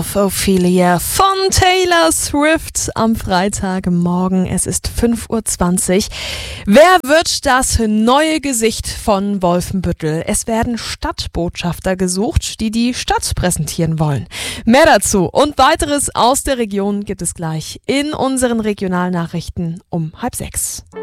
Ophelia von Taylor Swift am Freitagmorgen. Es ist 5:20 Uhr. Wer wird das neue Gesicht von Wolfenbüttel? Es werden Stadtbotschafter gesucht, die die Stadt präsentieren wollen. Mehr dazu und weiteres aus der Region gibt es gleich in unseren Regionalnachrichten um 5:30.